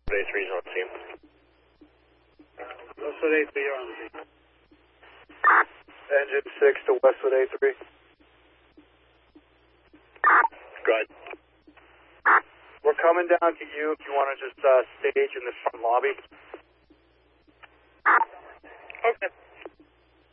A3 is on the team. Westwood A3, you're on the team. Engine 6 to Westwood A3. Go ahead. We're coming down to you if you want to just stage in the front lobby. Okay.